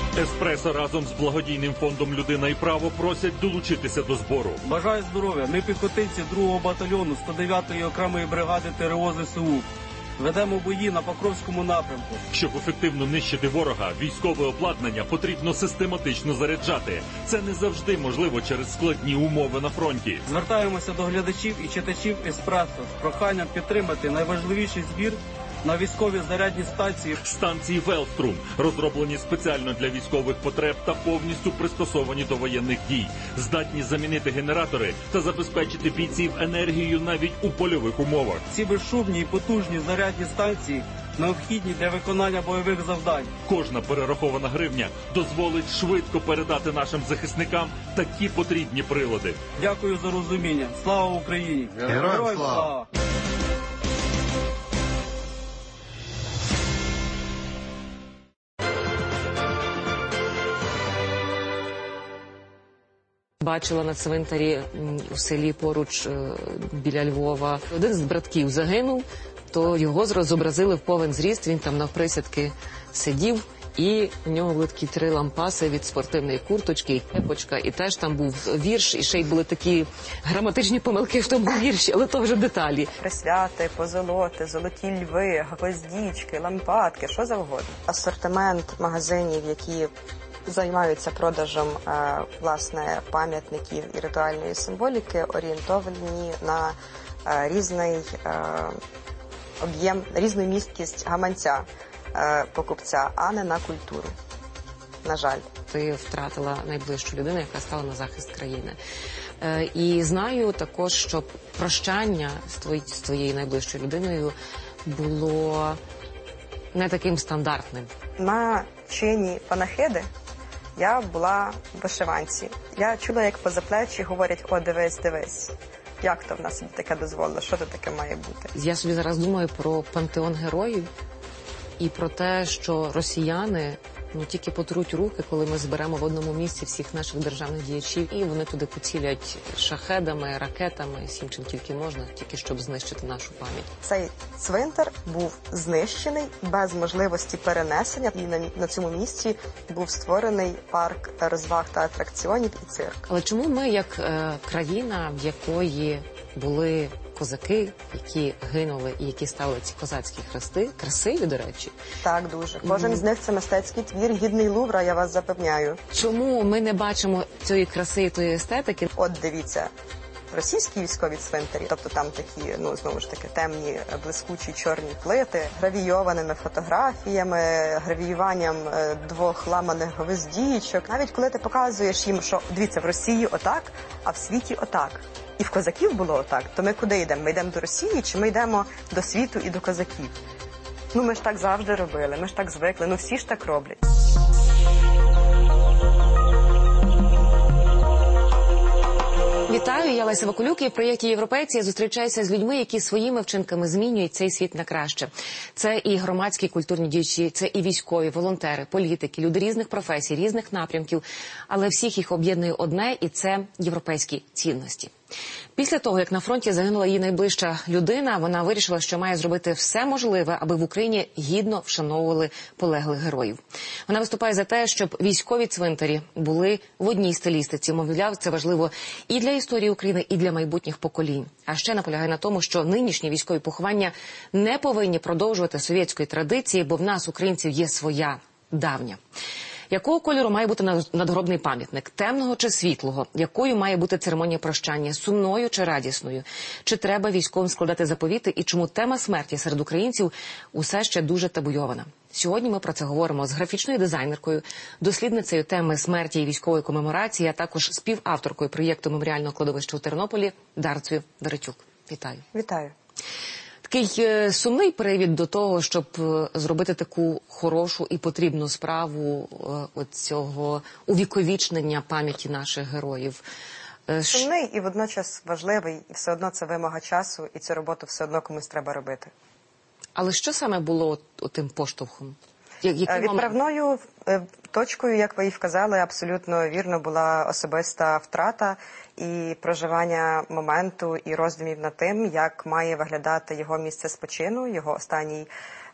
Еспресо разом з благодійним фондом «Людина і право» просять долучитися до збору. Бажаю здоров'я. Ми піхотинці 2-го батальйону 109-ї окремої бригади ТРО ЗСУ. Ведемо бої на Покровському напрямку. Щоб ефективно нищити ворога, військове обладнання потрібно систематично заряджати. Це не завжди можливо через складні умови на фронті. Звертаємося до глядачів і читачів «Еспресо» з проханням підтримати найважливіший збір на військові зарядні станції. Станції «Велструм» розроблені спеціально для військових потреб та повністю пристосовані до воєнних дій. Здатні замінити генератори та забезпечити бійців енергією навіть у польових умовах. Ці безшумні і потужні зарядні станції необхідні для виконання бойових завдань. Кожна перерахована гривня дозволить швидко передати нашим захисникам такі потрібні прилади. Дякую за розуміння. Слава Україні! Героям слава! Бачила на цвинтарі у селі поруч біля Львова. Один з братків загинув, то його зобразили в повен зріст, він там навприсядки сидів, і у нього були такі 3 лампаси від спортивної курточки, і кепочка, і теж там був вірш, і ще й були такі граматичні помилки в тому вірші, але то вже деталі. Присвяти, позолоти, золоті льви, гвоздічки, лампадки, що завгодно. Асортимент магазинів, які займаються продажем власне пам'ятників і ритуальної символіки, орієнтовані на різний об'єм, різну місткість гаманця покупця, а не на культуру. На жаль. Ти втратила найближчу людину, яка стала на захист країни. І знаю також, що прощання з твоєю найближчою людиною було не таким стандартним. На чині панахиди я була в вишиванці. Я чула, як поза плечі говорять: «О, дивись, дивись». Як то в нас собі таке дозволило? Що то таке має бути? Я собі зараз думаю про пантеон героїв і про те, що росіяни тільки потруть руки, коли ми зберемо в одному місці всіх наших державних діячів, і вони туди поцілять шахедами, ракетами, всім чим тільки можна, тільки щоб знищити нашу пам'ять. Цей цвинтар був знищений без можливості перенесення, і на цьому місці був створений парк розваг та атракціонів і цирк. Але чому ми, як країна, в якої були козаки, які гинули і які ставили ці козацькі хрести, красиві, до речі? Так, дуже. Кожен з них – це мистецький твір, гідний Лувра, я вас запевняю. Чому ми не бачимо цієї краси і тої естетики? От дивіться, російські військові цвинтарі, тобто там такі, знову ж таки, темні, блискучі чорні плити, гравійованими фотографіями, гравіюванням 2 ламаних гвоздічок. Навіть коли ти показуєш їм, що, дивіться, в Росії отак, а в світі отак. І в козаків було отак, то ми куди йдемо? Ми йдемо до Росії чи ми йдемо до світу і до козаків? Ми ж так завжди робили, ми ж так звикли, всі ж так роблять. Вітаю, я Леся Вакулюк, і в проєкті «Європейці» я зустрічаюся з людьми, які своїми вчинками змінюють цей світ на краще. Це і громадські культурні діячі, це і військові, волонтери, політики, люди різних професій, різних напрямків, але всіх їх об'єднує одне, і це європейські цінності. Після того, як на фронті загинула її найближча людина, вона вирішила, що має зробити все можливе, аби в Україні гідно вшановували полеглих героїв. Вона виступає за те, щоб військові цвинтарі були в одній стилістиці. Мовляв, це важливо і для історії України, і для майбутніх поколінь. А ще наполягає на тому, що нинішні військові поховання не повинні продовжувати совєтської традиції, бо в нас, українців, є своя, давня. Якого кольору має бути надгробний пам'ятник? Темного чи світлого? Якою має бути церемонія прощання? Сумною чи радісною? Чи треба військовим складати заповіти? І чому тема смерті серед українців усе ще дуже табуйована? Сьогодні ми про це говоримо з графічною дизайнеркою, дослідницею теми смерті і військової комеморації, а також співавторкою проєкту меморіального кладовища у Тернополі Дарцею Веретюк. Вітаю. Вітаю. Такий сумний привід до того, щоб зробити таку хорошу і потрібну справу цього увіковічнення пам'яті наших героїв. Сумний і водночас важливий, і все одно це вимога часу, і цю роботу все одно комусь треба робити. Але що саме було тим поштовхом? Відправною точкою, як ви і вказали, абсолютно вірно, була особиста втрата і проживання моменту і роздумів над тим, як має виглядати його місце спочину, його останній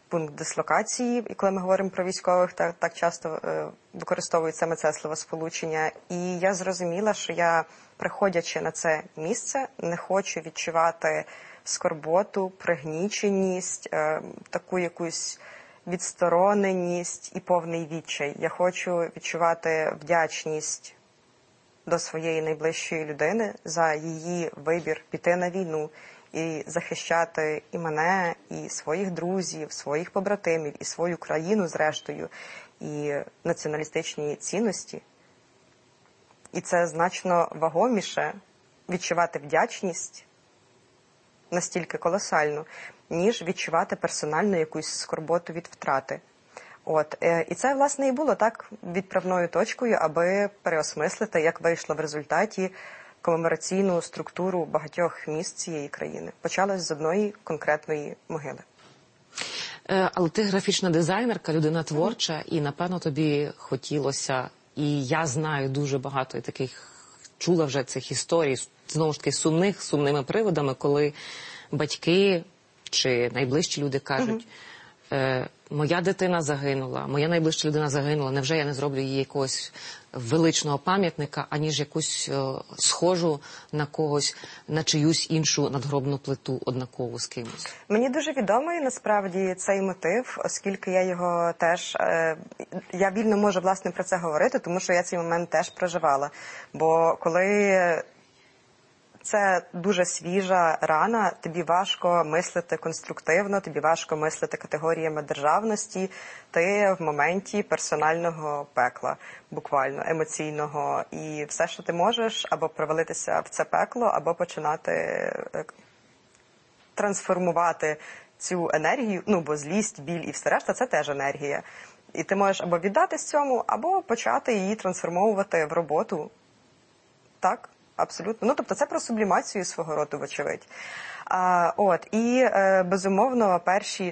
пункт дислокації, і коли ми говоримо про військових, так часто використовують саме це словосполучення. І я зрозуміла, що я, приходячи на це місце, не хочу відчувати скорботу, пригніченість, таку якусь відстороненість і повний відчай. Я хочу відчувати вдячність до своєї найближчої людини за її вибір піти на війну і захищати і мене, і своїх друзів, своїх побратимів, і свою країну, зрештою, і націоналістичні цінності. І це значно вагоміше відчувати вдячність настільки колосальну, ніж відчувати персональну якусь скорботу від втрати. І це, власне, і було так відправною точкою, аби переосмислити, як вийшло в результаті комемораційну структуру багатьох міст цієї країни. Почалось з одної конкретної могили. Але ти графічна дизайнерка, людина творча, і, напевно, тобі хотілося, і я знаю дуже багато таких, чула вже цих історій, знову ж таки, сумними приводами, коли батьки чи найближчі люди кажуть, моя дитина загинула, моя найближча людина загинула, невже я не зроблю їй якогось величного пам'ятника, аніж якусь схожу на когось, на чиюсь іншу надгробну плиту однакову з кимось? Мені дуже відомий, насправді, цей мотив, оскільки я його теж, я вільно можу, власне, про це говорити, тому що я цей момент теж проживала. Бо коли це дуже свіжа рана, тобі важко мислити конструктивно, тобі важко мислити категоріями державності, ти в моменті персонального пекла, буквально, емоційного. І все, що ти можеш, або провалитися в це пекло, або починати трансформувати цю енергію, бо злість, біль і все решта – це теж енергія. І ти можеш або віддатись цьому, або почати її трансформовувати в роботу. Так? Абсолютно. Тобто це про сублімацію свого роду, вочевидь. Безумовно, перші,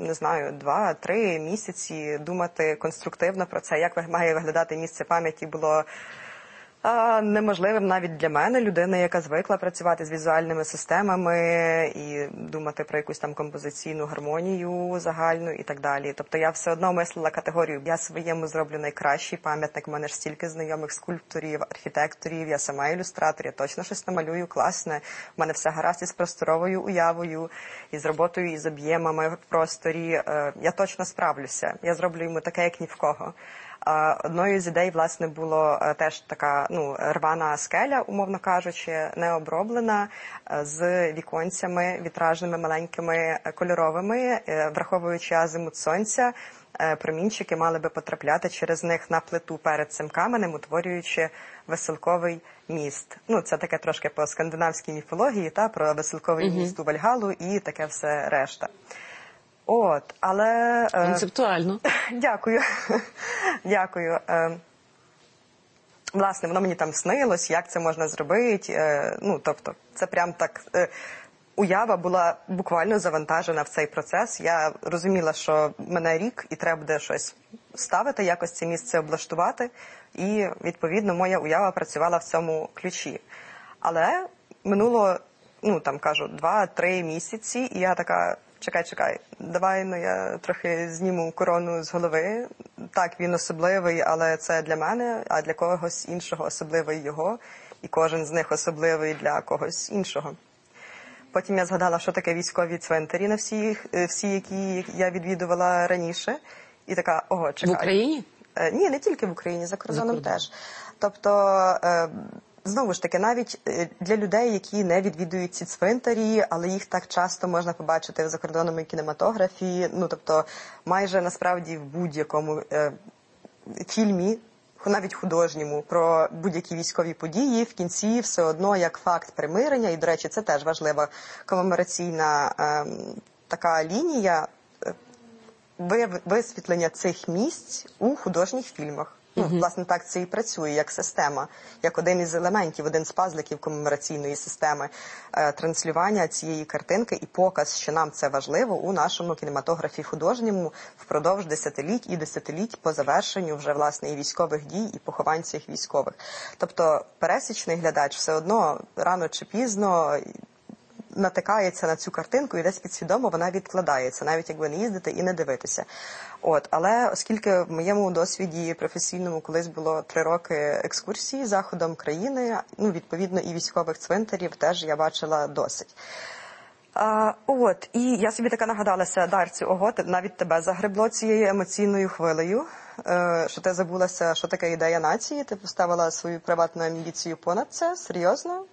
2-3 місяці думати конструктивно про це, як має виглядати місце пам'яті, було неможливим навіть для мене, людини, яка звикла працювати з візуальними системами і думати про якусь композиційну гармонію загальну і так далі. Тобто я все одно мислила категорію, я своєму зроблю найкращий пам'ятник, у мене ж стільки знайомих скульпторів, архітекторів, я сама ілюстратор, я точно щось намалюю класне, у мене все гаразд із просторовою уявою, із роботою, із об'ємами в просторі, я точно справлюся, я зроблю йому таке, як ні в кого. Одною з ідей, власне, було теж така, рвана скеля, умовно кажучи, не оброблена, з віконцями вітражними, маленькими, кольоровими, враховуючи азимут сонця, промінчики мали би потрапляти через них на плиту перед цим каменем, утворюючи веселковий міст. Це таке трошки по скандинавській міфології, про веселковий міст у Вальгалу і таке все решта. Але... Концептуально. Дякую. Дякую. Власне, воно мені снилось, як це можна зробити. Тобто, це прям так... Уява була буквально завантажена в цей процес. Я розуміла, що мене рік, і треба буде щось ставити, якось це місце облаштувати. І, відповідно, моя уява працювала в цьому ключі. Але минуло, 2-3 місяці, і я така... Чекай, давай, я трохи зніму корону з голови. Так, він особливий, але це для мене, а для когось іншого особливий його, і кожен з них особливий для когось іншого. Потім я згадала, що таке військові цвинтарі на всі, які я відвідувала раніше. І така, чекай. В Україні? Ні, не тільки в Україні, за кордоном теж. Тобто... Знову ж таки, навіть для людей, які не відвідують ці цвинтарі, але їх так часто можна побачити в закордонному кінематографі, тобто майже насправді в будь-якому фільмі, навіть художньому, про будь-які військові події, в кінці все одно як факт примирення, і, до речі, це теж важлива комемораційна така лінія висвітлення цих місць у художніх фільмах. Власне, так це і працює, як система, як один із елементів, один з пазликів комемораційної системи транслювання цієї картинки і показ, що нам це важливо у нашому кінематографі художньому впродовж десятиліть і десятиліть по завершенню вже, власне, і військових дій, і поховань цих військових. Тобто пересічний глядач все одно рано чи пізно натикається на цю картинку і десь підсвідомо вона відкладається, навіть якби не їздити і не дивитися. Але оскільки в моєму досвіді професійному колись було 3 роки екскурсії заходом країни, відповідно і військових цвинтарів теж я бачила досить. І я собі така нагадалася, Дарцю, навіть тебе загребло цією емоційною хвилею, що ти забулася, що таке ідея нації, ти поставила свою приватну амбіцію понад це, серйозно?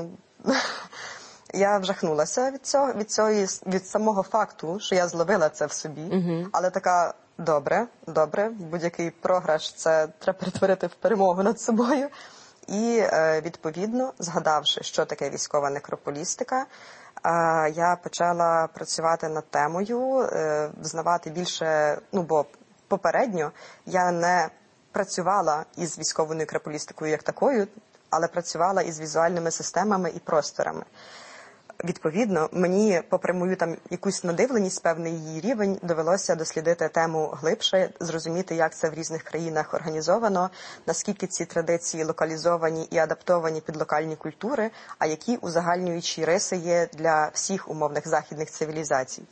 Я вжахнулася від самого факту, що я зловила це в собі, але така, добре, будь-який програш це треба перетворити в перемогу над собою. І, відповідно, згадавши, що таке військова некрополістика, я почала працювати над темою, взнавати більше, бо попередньо я не працювала із військовою некрополістикою як такою, але працювала із візуальними системами і просторами. Відповідно, мені, попри мою там якусь надивленість, певний її рівень, довелося дослідити тему глибше, зрозуміти, як це в різних країнах організовано, наскільки ці традиції локалізовані і адаптовані під локальні культури, а які узагальнюючі риси є для всіх умовних західних цивілізацій.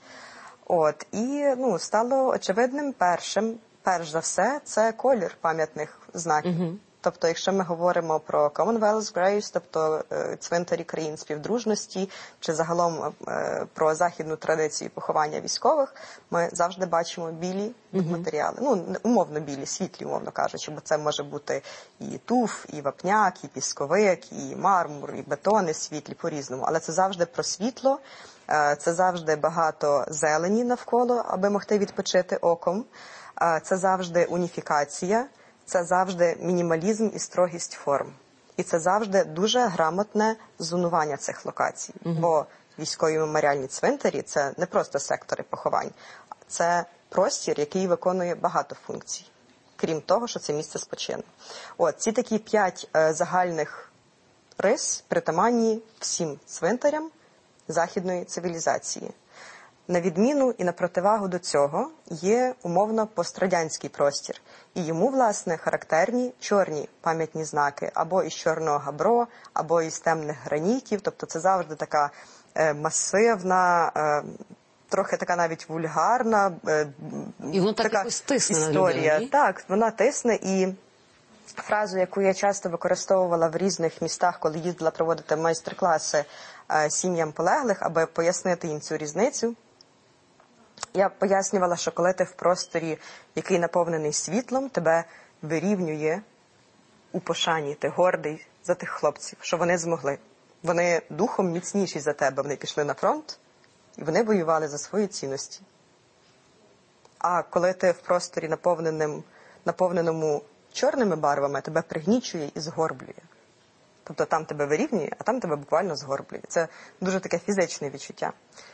І стало очевидним перш за все, це колір пам'ятних знаків. Тобто, якщо ми говоримо про Commonwealth Graves, тобто цвинтарі країн співдружності, чи загалом про західну традицію поховання військових, ми завжди бачимо білі матеріали. Умовно білі, світлі, умовно кажучи, бо це може бути і туф, і вапняк, і пісковик, і мармур, і бетони світлі по-різному. Але це завжди про світло, це завжди багато зелені навколо, аби могти відпочити оком, це завжди уніфікація. Це завжди мінімалізм і строгість форм. І це завжди дуже грамотне зонування цих локацій. Бо військові меморіальні цвинтарі – це не просто сектори поховань. Це простір, який виконує багато функцій. Крім того, що це місце спочину. Ці такі 5 загальних рис притаманні всім цвинтарям західної цивілізації. На відміну і на противагу до цього є умовно пострадянський простір. І йому, власне, характерні чорні пам'ятні знаки. Або із чорного габро, або із темних гранітів. Тобто це завжди така масивна, трохи така навіть вульгарна і воно так якось тисне історія. На людей. Так, вона тисне. І фразу, яку я часто використовувала в різних містах, коли їздила проводити майстер-класи сім'ям полеглих, аби пояснити їм цю різницю, я пояснювала, що коли ти в просторі, який наповнений світлом, тебе вирівнює у пошані, ти гордий за тих хлопців, що вони змогли. Вони духом міцніші за тебе, вони пішли на фронт, і вони воювали за свої цінності. А коли ти в просторі, наповненому чорними барвами, тебе пригнічує і згорблює. Тобто там тебе вирівнює, а там тебе буквально згорблює. Це дуже таке фізичне відчуття.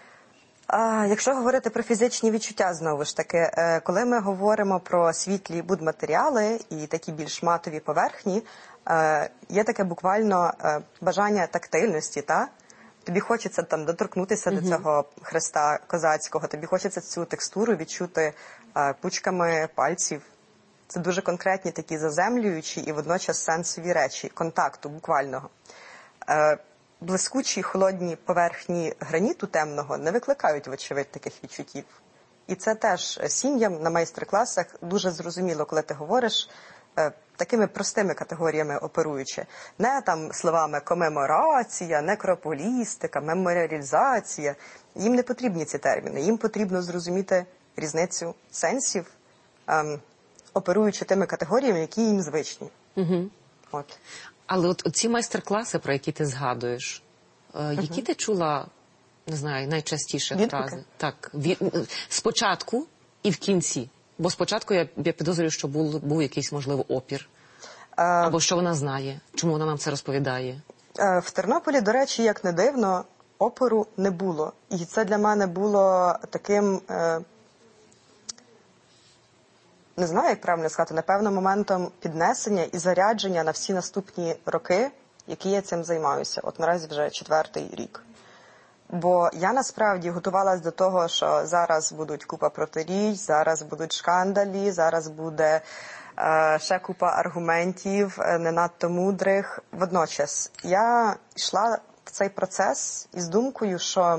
Якщо говорити про фізичні відчуття, знову ж таки, коли ми говоримо про світлі будматеріали і такі більш матові поверхні, є таке буквально бажання тактильності, та? Тобі хочеться там доторкнутися до цього хреста козацького, тобі хочеться цю текстуру відчути пучками пальців. Це дуже конкретні такі заземлюючі і водночас сенсові речі, контакту буквального. Блискучі холодні поверхні граніту темного не викликають, вочевидь, таких відчуттів. І це теж сім'ям на майстер-класах дуже зрозуміло, коли ти говориш такими простими категоріями оперуючи. Не там словами комеморація, некрополістика, меморіалізація. Їм не потрібні ці терміни. Їм потрібно зрозуміти різницю сенсів, оперуючи тими категоріями, які їм звичні. Але от ці майстер-класи, про які ти згадуєш, які ти чула, не знаю, найчастіше фрази? Так, спочатку і в кінці. Бо спочатку я підозрюю, що був якийсь, можливо, опір. Або що вона знає, чому вона нам це розповідає. В Тернополі, до речі, як не дивно, опору не було. І це для мене було таким, не знаю, як правильно сказати, напевно, моментом піднесення і зарядження на всі наступні роки, які я цим займаюся. От наразі вже 4-й рік. Бо я насправді готувалась до того, що зараз будуть купа протиріч, зараз будуть шкандалі, зараз буде ще купа аргументів, не надто мудрих. Водночас, я йшла в цей процес із думкою, що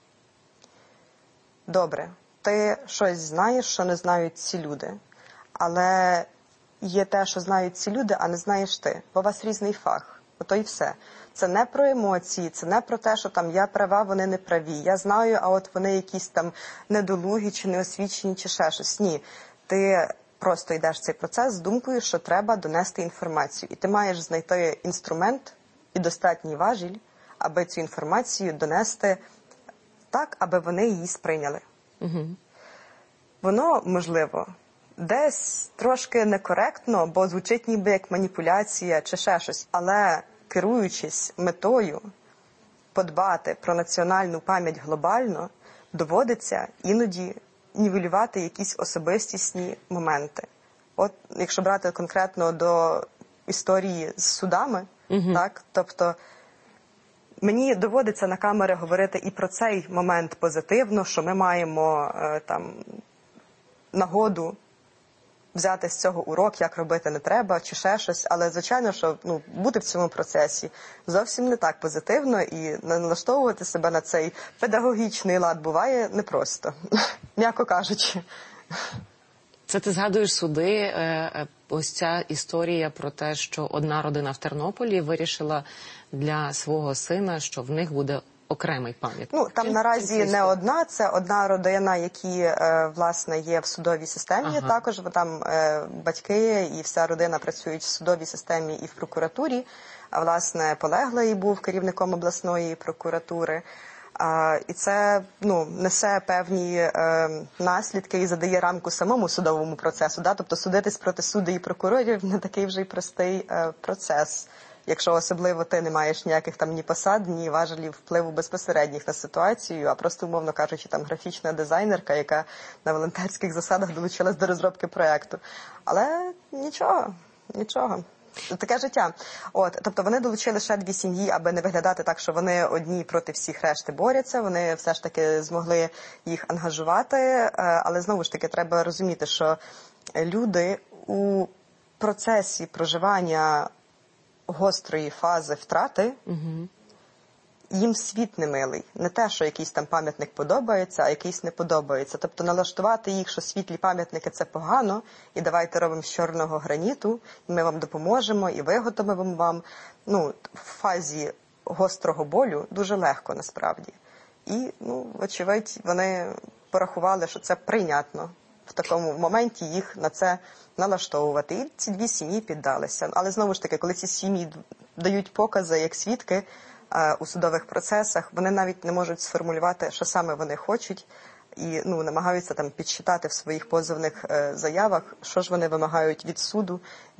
добре, ти щось знаєш, що не знають ці люди, але є те, що знають ці люди, а не знаєш ти, бо у вас різний фах, ото і все. Це не про емоції, це не про те, що там я права, вони не праві, я знаю, а от вони якісь там недолугі, чи неосвічені, чи ще щось. Ні, ти просто йдеш в цей процес з думкою, що треба донести інформацію. І ти маєш знайти інструмент і достатній важіль, аби цю інформацію донести так, аби вони її сприйняли. Угу. Воно, можливо, десь трошки некоректно, бо звучить ніби як маніпуляція чи ще щось. Але керуючись метою подбати про національну пам'ять глобально, доводиться іноді нівелювати якісь особистісні моменти. От, якщо брати конкретно до історії з судами, так, тобто мені доводиться на камери говорити і про цей момент позитивно, що ми маємо там нагоду взяти з цього урок, як робити не треба, чи ще щось, але, звичайно, що бути в цьому процесі зовсім не так позитивно, і налаштовувати себе на цей педагогічний лад буває непросто, м'яко кажучи. Це ти згадуєш суди, ось ця історія про те, що одна родина в Тернополі вирішила для свого сина, що в них буде окремий пам'ятник. Там наразі не одна, це одна родина, які, власне, є в судовій системі. Ага. Також там батьки і вся родина працюють в судовій системі і в прокуратурі. А, власне, полеглий був керівником обласної прокуратури. І це несе певні наслідки і задає рамку самому судовому процесу. Да? Тобто судитись проти суддів і прокурорів не такий вже й простий процес. Якщо особливо ти не маєш ніяких там ні посад, ні важелів впливу безпосередніх на ситуацію, а просто, умовно кажучи, там графічна дизайнерка, яка на волонтерських засадах долучилась до розробки проєкту. Але нічого. Таке життя. Тобто вони долучили ще 2 сім'ї, аби не виглядати так, що вони одні проти всіх решти борються. Вони все ж таки змогли їх ангажувати. Але знову ж таки треба розуміти, що люди у процесі проживання гострої фази втрати, їм світ не милий. Не те, що якийсь там пам'ятник подобається, а якийсь не подобається. Тобто налаштувати їх, що світлі пам'ятники – це погано, і давайте робимо з чорного граніту, і ми вам допоможемо, і виготовимо вам. В фазі гострого болю дуже легко насправді. І, вочевидь, вони порахували, що це прийнятно в такому моменті їх на це налаштовувати. І ці 2 сім'ї піддалися. Але знову ж таки, коли ці сім'ї дають покази як свідки у судових процесах, вони навіть не можуть сформулювати, що саме вони хочуть, і намагаються там підсчитати в своїх позовних заявах, що ж вони вимагають від суду,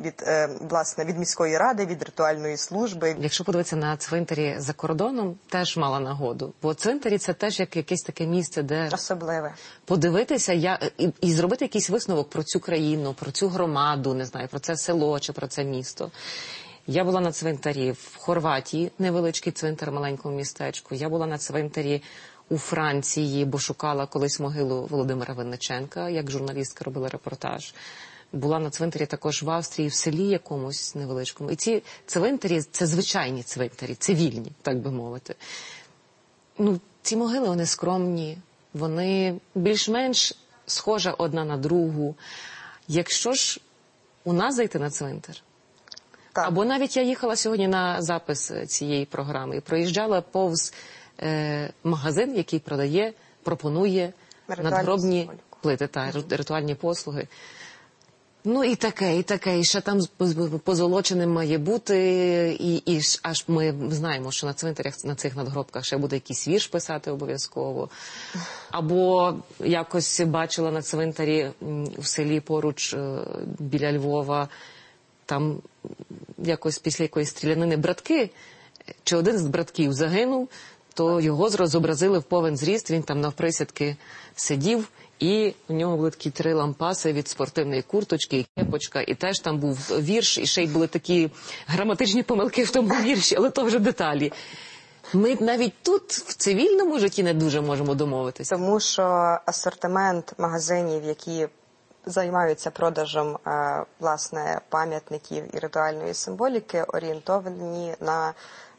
від міської ради, від ритуальної служби. Якщо подивитися на цвинтарі за кордоном, теж мала нагоду. Бо цвинтарі – це теж як якесь таке місце, де особливе. Подивитися і зробити якийсь висновок про цю країну, про цю громаду, не знаю, про це село чи про це місто. Я була на цвинтарі в Хорватії, невеличкий цвинтар в маленькому містечку. Я була на цвинтарі у Франції, бо шукала колись могилу Володимира Винниченка, як журналістка робила репортаж. Була на цвинтарі також в Австрії, в селі якомусь невеличкому. І ці цвинтарі – це звичайні цвинтарі, цивільні, так би мовити. Ці могили, вони скромні, вони більш-менш схожі одна на другу. Якщо ж у нас зайти на цвинтар, так. Або навіть я їхала сьогодні на запис цієї програми і проїжджала повз магазин, який пропонує надгробні плити та ритуальні послуги. І таке, і ще там позолоченим має бути, і аж ми знаємо, що на цвинтарях, на цих надгробках ще буде якийсь вірш писати обов'язково. Або якось бачила на цвинтарі у селі поруч біля Львова, там якось після якоїсь стрілянини братки, чи один з братків загинув, то його зобразили в повен зріст, він там навприсядки сидів, і у нього були такі 3 лампаси від спортивної курточки, і кепочка, і теж там був вірш, і ще й були такі граматичні помилки в тому вірші, але то вже деталі. Ми навіть тут, в цивільному житті, не дуже можемо домовитися. Тому що асортимент магазинів, які займаються продажем, власне, пам'ятників і ритуальної символіки, орієнтовані на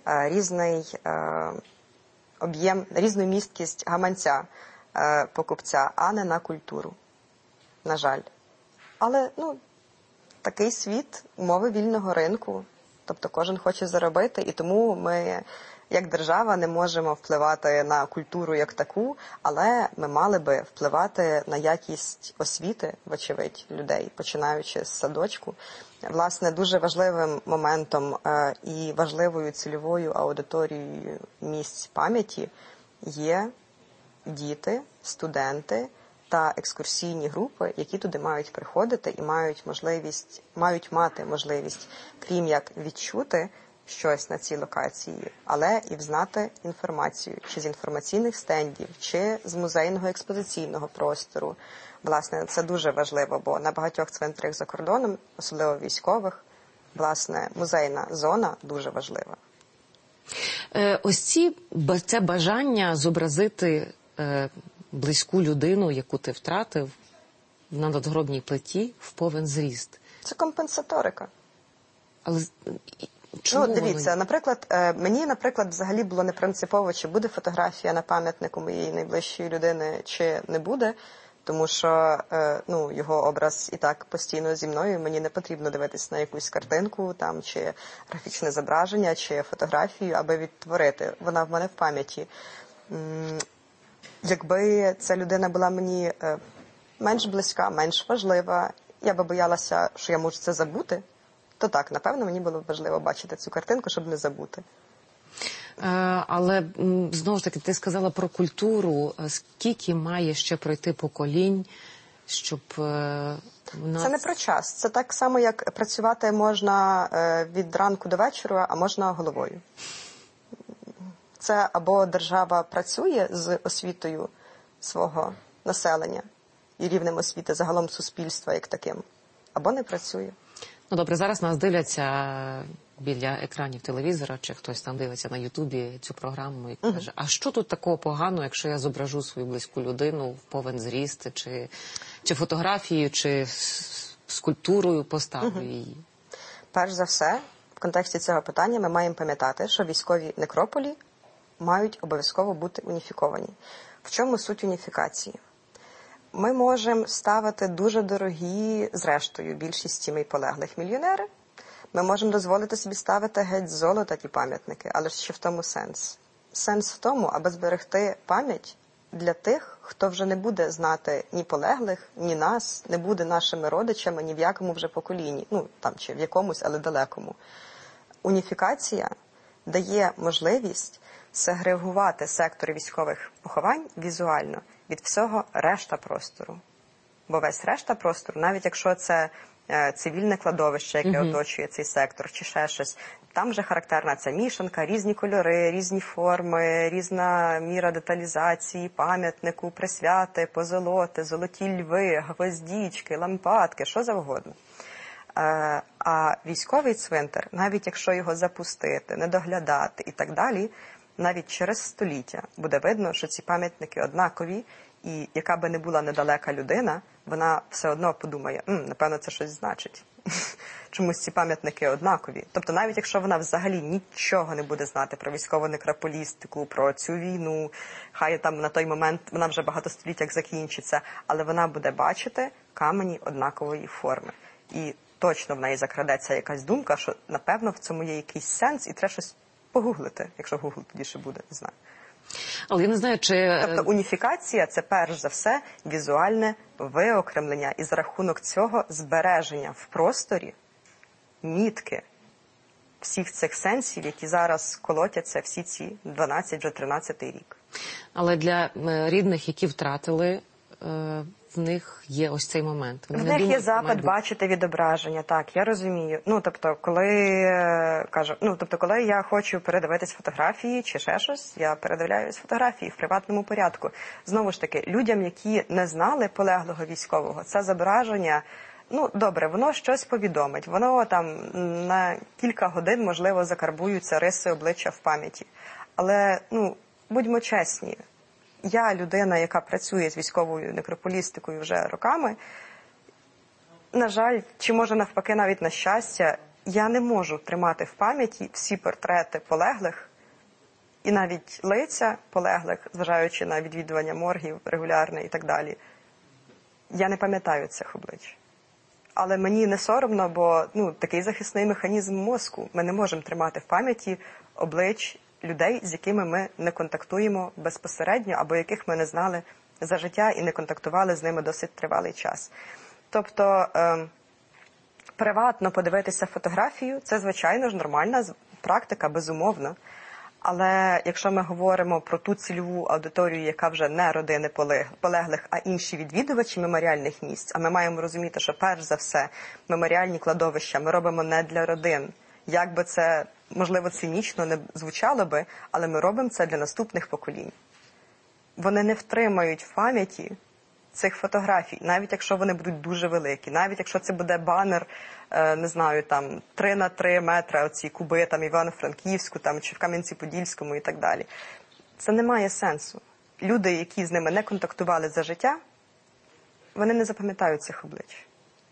різну місткість гаманця покупця, а не на культуру. На жаль. Але, такий світ, умови вільного ринку. Тобто кожен хоче заробити, і тому ми, як держава, не можемо впливати на культуру як таку, але ми мали би впливати на якість освіти, вочевидь, людей, починаючи з садочку. Власне, дуже важливим моментом і важливою цільовою аудиторією місць пам'яті є діти, студенти та екскурсійні групи, які туди мають приходити і мають мати можливість, крім як відчути щось на цій локації, але і взнати інформацію, чи з інформаційних стендів, чи з музейного експозиційного простору. Власне, це дуже важливо, бо на багатьох цвинтарях за кордоном, особливо військових, власне, музейна зона дуже важлива. Ось це бажання зобразити близьку людину, яку ти втратив, на надгробній плиті в повен зріст. Це компенсаторика. Але чому дивіться, мені, взагалі було не принципово, чи буде фотографія на пам'ятнику моєї найближчої людини, чи не буде, тому що його образ і так постійно зі мною, мені не потрібно дивитися на якусь картинку, там, чи графічне зображення, чи фотографію, аби відтворити. Вона в мене в пам'яті. Якби ця людина була мені менш близька, менш важлива, я би боялася, що я можу це забути, то так, напевно, мені було б важливо бачити цю картинку, щоб не забути. Але, знову ж таки, ти сказала про культуру. Скільки має ще пройти поколінь, щоб Це не про час. Це так само, як працювати можна від ранку до вечора, а можна головою. Це або держава працює з освітою свого населення і рівнем освіти загалом суспільства як таким, або не працює. Добре, зараз нас дивляться біля екранів телевізора, чи хтось там дивиться на Ютубі цю програму і каже, а що тут такого поганого, якщо я зображу свою близьку людину в повен зріст, чи фотографію, чи скульптурою поставлю її? Перш за все, в контексті цього питання ми маємо пам'ятати, що військові некрополі мають обов'язково бути уніфіковані. В чому суть уніфікації? Ми можемо ставити дуже дорогі, зрештою, більшість тімей полеглих мільйонери. Ми можемо дозволити собі ставити геть з золота ті пам'ятники, але ж ще в тому сенс. Сенс в тому, аби зберегти пам'ять для тих, хто вже не буде знати ні полеглих, ні нас, не буде нашими родичами ні в якому вже поколінні, чи в якомусь, але далекому. Уніфікація дає можливість сегрегувати сектори військових поховань візуально від всього решта простору. Бо весь решта простору, навіть якщо це цивільне кладовище, яке оточує цей сектор, чи ще щось, там вже характерна ця мішанка, різні кольори, різні форми, різна міра деталізації, пам'ятнику, присвяти, позолоти, золоті льви, гвоздічки, лампадки, що завгодно. А військовий цвинтар, навіть якщо його запустити, не доглядати і так далі, навіть через століття буде видно, що ці пам'ятники однакові, і яка би не була недалека людина, вона все одно подумає, напевно, це щось значить. Чомусь ці пам'ятники однакові. Тобто навіть якщо вона взагалі нічого не буде знати про військову некрополістику, про цю війну, хай там на той момент вона вже багато століть як закінчиться, але вона буде бачити камені однакової форми. І точно в неї закрадеться якась думка, що, напевно, в цьому є якийсь сенс, і треба щось погуглити, якщо Google тоді ще буде, не знаю. Але я не знаю, чи... Тобто уніфікація – це перш за все візуальне виокремлення і за рахунок цього збереження в просторі мітки всіх цих сенсів, які зараз колотяться всі ці 12, вже 13-й рік. Але для рідних, які втратили, в них є ось цей момент. В них є запит бачити відображення, так, я розумію. Коли я хочу передивитись фотографії чи ще щось, я передивляюсь фотографії в приватному порядку. Знову ж таки, людям, які не знали полеглого військового, це зображення, добре, воно щось повідомить, воно там на кілька годин, можливо, закарбуються риси обличчя в пам'яті. Але, будьмо чесні, я людина, яка працює з військовою некрополістикою вже роками, на жаль, чи може навпаки навіть на щастя, я не можу тримати в пам'яті всі портрети полеглих і навіть лиця полеглих, зважаючи на відвідування моргів регулярне і так далі. Я не пам'ятаю цих облич. Але мені не соромно, бо такий захисний механізм мозку. Ми не можемо тримати в пам'яті облич людей, з якими ми не контактуємо безпосередньо, або яких ми не знали за життя і не контактували з ними досить тривалий час. Тобто приватно подивитися фотографію – це, звичайно ж, нормальна практика, безумовно. Але якщо ми говоримо про ту цільову аудиторію, яка вже не родини полеглих, а інші відвідувачі меморіальних місць, а ми маємо розуміти, що перш за все меморіальні кладовища ми робимо не для родин. Як би це, можливо, цинічно не звучало би, але ми робимо це для наступних поколінь. Вони не втримають в пам'яті цих фотографій, навіть якщо вони будуть дуже великі, навіть якщо це буде банер, не знаю, там 3 на 3 метри, оці куби там Івано-Франківську, там чи в Кам'янці-Подільському і так далі. Це не має сенсу. Люди, які з ними не контактували за життя, вони не запам'ятають цих облич.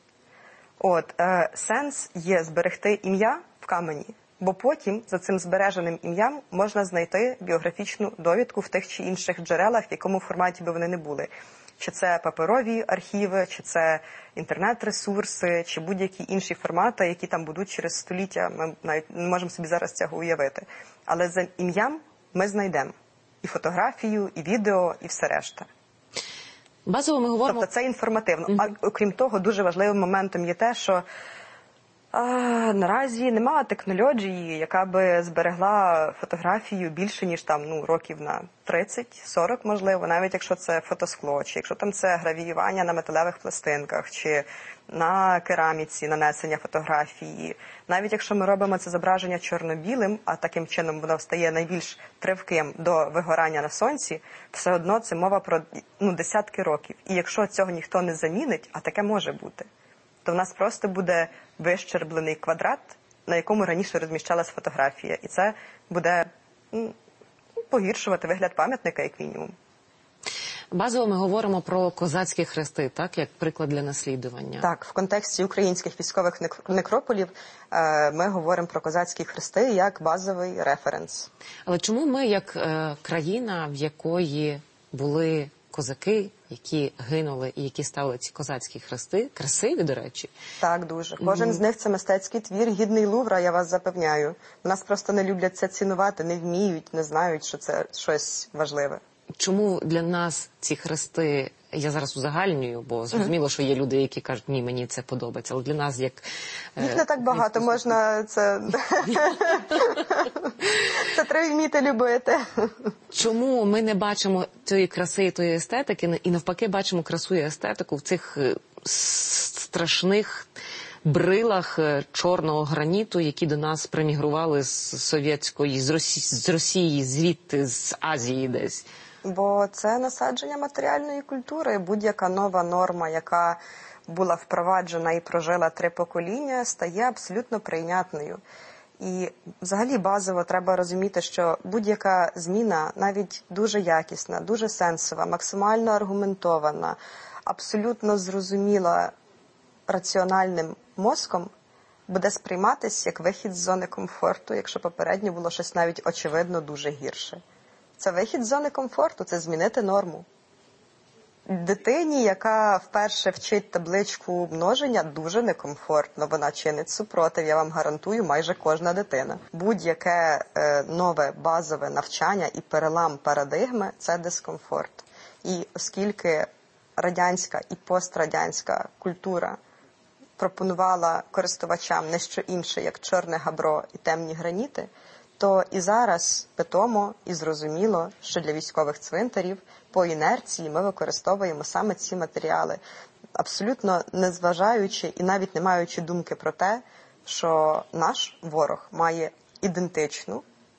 Сенс є зберегти ім'я в камені, бо потім за цим збереженим ім'ям можна знайти біографічну довідку в тих чи інших джерелах, в якому форматі би вони не були. Чи це паперові архіви, чи це інтернет-ресурси, чи будь-які інші формати, які там будуть через століття, ми навіть не можемо собі зараз цього уявити. Але за ім'ям ми знайдемо і фотографію, і відео, і все решта. Базово ми говоримо... Тобто це інформативно. А окрім того, дуже важливим моментом є те, що наразі немає технології, яка би зберегла фотографію більше, ніж років на 30-40, можливо, навіть якщо це фотоскло, чи якщо там це гравіювання на металевих пластинках, чи на кераміці нанесення фотографії. Навіть якщо ми робимо це зображення чорно-білим, а таким чином воно стає найбільш тривким до вигорання на сонці, все одно це мова про десятки років. І якщо цього ніхто не замінить, а таке може бути, то в нас просто буде вищерблений квадрат, на якому раніше розміщалась фотографія. І це буде погіршувати вигляд пам'ятника, як мінімум. Базово ми говоримо про козацькі хрести, так, як приклад для наслідування. Так, в контексті українських військових некрополів ми говоримо про козацькі хрести як базовий референс. Але чому ми, як країна, в якої були козаки, які гинули і які ставили ці козацькі хрести, красиві, до речі? Так, дуже. Кожен з них – це мистецький твір, гідний Лувра, я вас запевняю. Нас просто не люблять це цінувати, не вміють, не знають, що це щось важливе. Чому для нас ці хрести, я зараз узагальнюю, бо зрозуміло, що є люди, які кажуть, ні, мені це подобається, але для нас як... Їх не так багато, можна це... Це треба вміти любити. Чому ми не бачимо цієї краси і тої естетики, і навпаки бачимо красу і естетику в цих страшних брилах чорного граніту, які до нас примігрували з совєтської, з Росії, звідти, з Азії десь? Бо це насадження матеріальної культури. Будь-яка нова норма, яка була впроваджена і прожила 3 покоління, стає абсолютно прийнятною. І взагалі базово треба розуміти, що будь-яка зміна, навіть дуже якісна, дуже сенсова, максимально аргументована, абсолютно зрозуміла раціональним мозком, буде сприйматись як вихід з зони комфорту, якщо попередньо було щось навіть очевидно дуже гірше. Це вихід з зони комфорту, це змінити норму. Дитині, яка вперше вчить табличку множення, дуже некомфортно. Вона чинить супротив, я вам гарантую, майже кожна дитина. Будь-яке нове базове навчання і перелам парадигми – це дискомфорт. І оскільки радянська і пострадянська культура пропонувала користувачам не що інше, як чорне габро і темні граніти, то і зараз питомо і зрозуміло, що для військових цвинтарів по інерції ми використовуємо саме ці матеріали, абсолютно не зважаючи і навіть не маючи думки про те, що наш ворог має ідентичну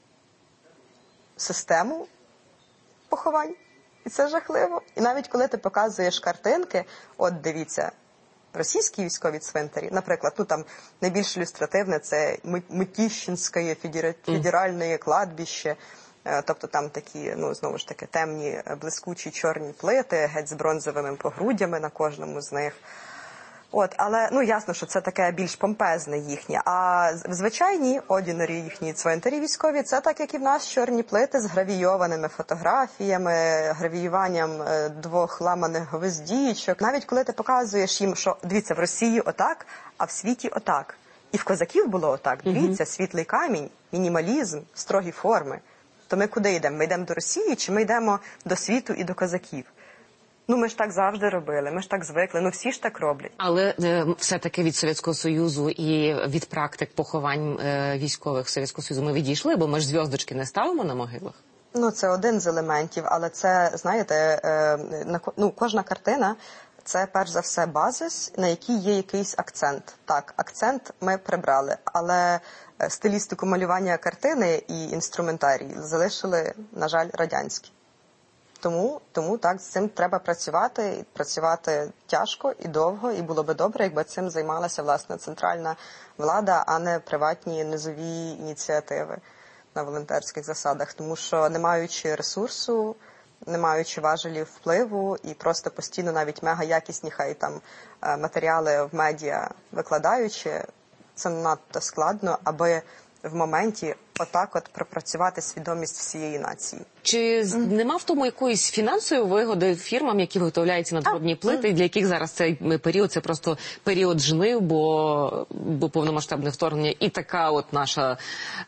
систему поховань. І це жахливо. І навіть коли ти показуєш картинки, от дивіться, російські військові цвинтарі, наприклад, там найбільш ілюстративне – це Мытищинське федеральне кладбище, тобто там такі, знову ж таки, темні, блискучі чорні плити, геть з бронзовими погруддями на кожному з них. Але, ясно, що це таке більш помпезне їхнє. А в звичайній одінарі їхні цвинтарі військові, це так, як і в нас, чорні плити з гравійованими фотографіями, гравіюванням 2 ламаних гвоздічок. Навіть коли ти показуєш їм, що, дивіться, в Росії отак, а в світі отак. І в козаків було отак. Дивіться, світлий камінь, мінімалізм, строгі форми. То ми куди йдемо? Ми йдемо до Росії чи ми йдемо до світу і до козаків? Ми ж так завжди робили, ми ж так звикли, всі ж так роблять. Але все-таки від Совєтського Союзу і від практик поховань військових Совєтського Союзу ми відійшли, бо ми ж зв'язочки не ставимо на могилах? Це один з елементів, але це, знаєте, кожна картина – це, перш за все, базис, на який є якийсь акцент. Так, акцент ми прибрали, але стилістику малювання картини і інструментарій залишили, на жаль, радянські. Тому так, з цим треба працювати тяжко і довго, і було би добре, якби цим займалася, власне, центральна влада, а не приватні низові ініціативи на волонтерських засадах. Тому що, не маючи ресурсу, не маючи важелів впливу і просто постійно навіть мегаякісні матеріали в медіа викладаючи, це надто складно, аби в моменті отак пропрацювати свідомість всієї нації. Чи нема в тому якоїсь фінансової вигоди фірмам, які виготовляють ці надгробні плити, для яких зараз цей період, це просто період жнив, бо повномасштабне вторгнення і така наша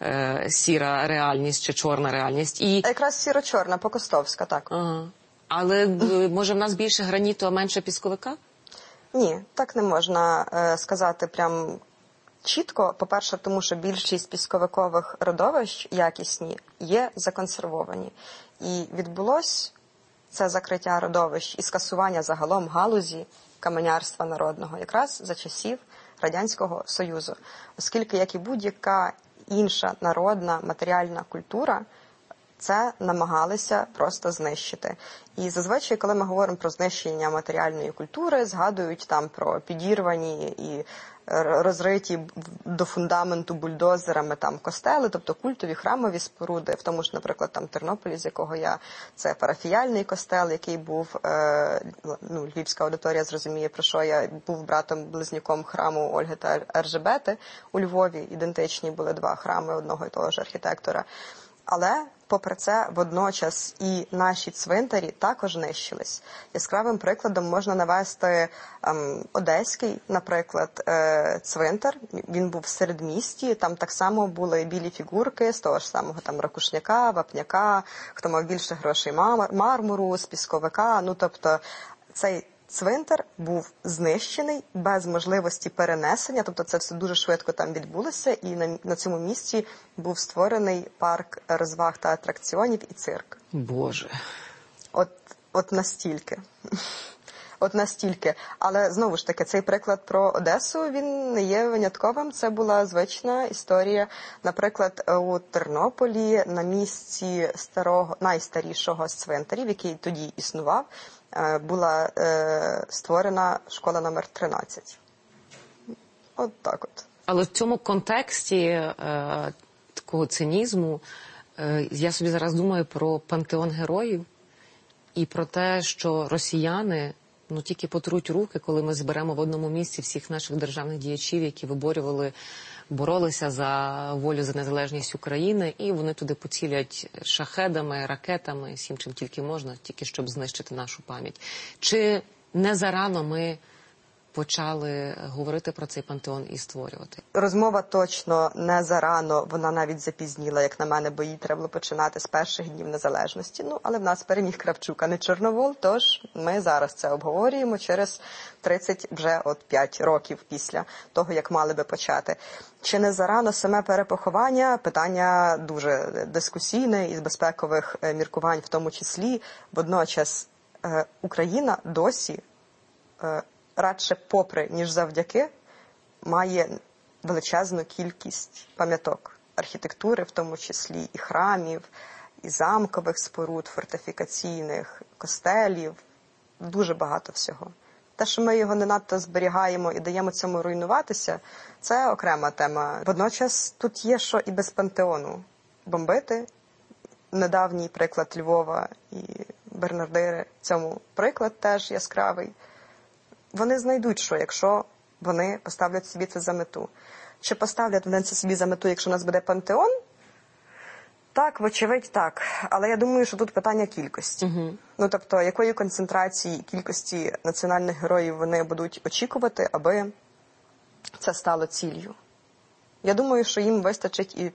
сіра реальність чи чорна реальність. Якраз сіро-чорна, по-костовська, так. Ага. Але, може, в нас більше граніту, а менше пісковика? Ні, так не можна сказати прям чітко. По-перше, тому що більшість пісковикових родовищ якісні є законсервовані. І відбулось це закриття родовищ і скасування загалом галузі каменярства народного якраз за часів Радянського Союзу. Оскільки, як і будь-яка інша народна матеріальна культура, це намагалися просто знищити. І зазвичай, коли ми говоримо про знищення матеріальної культури, згадують про підірвані і розриті до фундаменту бульдозерами костели, тобто культові храмові споруди, в тому ж, наприклад, Тернополі, з якого я, це парафіяльний костел, який був, львівська аудиторія зрозуміє, про що я, був братом-близнюком храму Ольги та Ержебети у Львові, ідентичні були 2 храми одного і того ж архітектора. Але, попри це, водночас і наші цвинтарі також нищились. Яскравим прикладом можна навести одеський, наприклад, цвинтар. Він був в середмісті, там так само були білі фігурки з того ж самого ракушняка, вапняка, хто мав більше грошей мармуру, з пісковика. Тобто цей цвинтар був знищений без можливості перенесення, тобто це все дуже швидко там відбулося, і на цьому місці був створений парк розваг та атракціонів і цирк. Боже. От настільки. От настільки. Але, знову ж таки, цей приклад про Одесу, він не є винятковим. Це була звична історія. Наприклад, у Тернополі на місці найстарішого з цвинтарів, який тоді існував, була створена школа номер 13. От так от. Але в цьому контексті такого цинізму я собі зараз думаю про пантеон героїв і про те, що росіяни тільки потруть руки, коли ми зберемо в одному місці всіх наших державних діячів, які боролися за волю, за незалежність України, і вони туди поцілять шахедами, ракетами, всім, чим тільки можна, тільки щоб знищити нашу пам'ять. Чи не зарано ми почали говорити про цей пантеон і створювати? Розмова точно не зарано, вона навіть запізніла, як на мене, бо її треба було починати з перших днів незалежності. Але в нас переміг Кравчук, а не Чорновол, тож ми зараз це обговорюємо через 35 років після того, як мали би почати. Чи не зарано саме перепоховання? Питання дуже дискусійне, із безпекових міркувань в тому числі. Водночас Україна досі радше попри, ніж завдяки, має величезну кількість пам'яток архітектури, в тому числі і храмів, і замкових споруд, фортифікаційних, костелів, дуже багато всього. Те, що ми його не надто зберігаємо і даємо цьому руйнуватися, це окрема тема. Водночас тут є що і без пантеону бомбити. Недавній приклад Львова і Бернардири, цьому приклад теж яскравий. Вони знайдуть, що якщо вони поставлять собі це за мету. Чи поставлять вони це собі за мету, якщо у нас буде пантеон? Так, вочевидь, так. Але я думаю, що тут питання кількості. Ну, тобто, якої концентрації і кількості національних героїв вони будуть очікувати, аби це стало ціллю. Я думаю, що їм вистачить і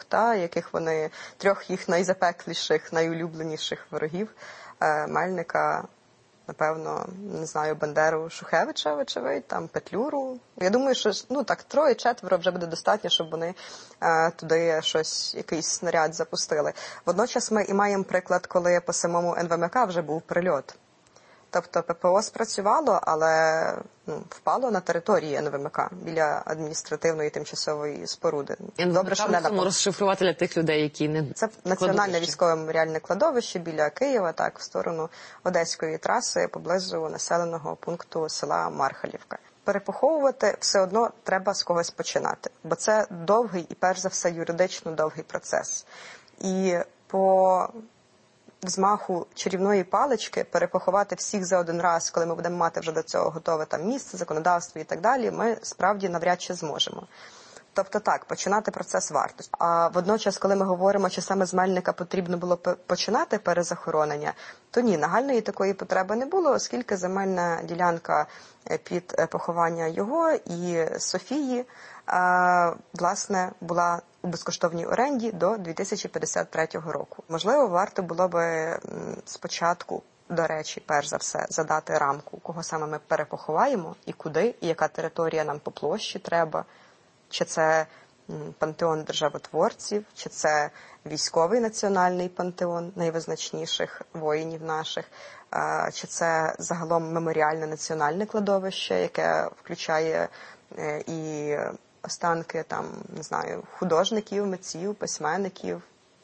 трьох їх найзапекліших, найулюбленіших ворогів. Мельника, напевно, не знаю, Бандеру, Шухевича, вочевидь, там Петлюру. Я думаю, що троє-четверо вже буде достатньо, щоб вони туди якийсь снаряд запустили. Водночас ми і маємо приклад, коли по самому НВМК вже був прильот. Тобто ППО спрацювало, але впало на території НВМК біля адміністративної тимчасової споруди. Добре, що не розшифрувати для тих людей, які не це національне військове меморіальне кладовище біля Києва, так, в сторону Одеської траси, поблизу населеного пункту села Мархалівка. Перепоховувати все одно треба з когось починати, бо це довгий і, перш за все, юридично довгий процес. І по взмаху чарівної палички перепоховати всіх за один раз, коли ми будемо мати вже до цього готове там місце, законодавство і так далі, ми справді навряд чи зможемо. Тобто так, починати процес варто. А водночас, коли ми говоримо, чи саме з Мельника потрібно було починати перезахоронення, то ні, нагальної такої потреби не було, оскільки земельна ділянка під поховання його і Софії, власне, була у безкоштовній оренді до 2053 року. Можливо, варто було би спочатку, до речі, перш за все, задати рамку, кого саме ми перепоховаємо і куди, і яка територія нам по площі треба. Чи це пантеон державотворців, чи це військовий національний пантеон найвизначніших воїнів наших, чи це загалом меморіальне національне кладовище, яке включає і останки там, не знаю, художників, митців, письменників,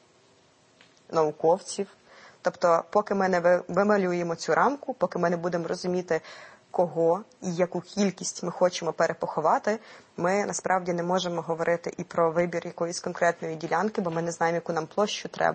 науковців. Тобто, поки ми не вималюємо цю рамку, поки ми не будемо розуміти, кого і яку кількість ми хочемо перепоховати, ми насправді не можемо говорити і про вибір якоїсь конкретної ділянки, бо ми не знаємо, яку нам площу треба.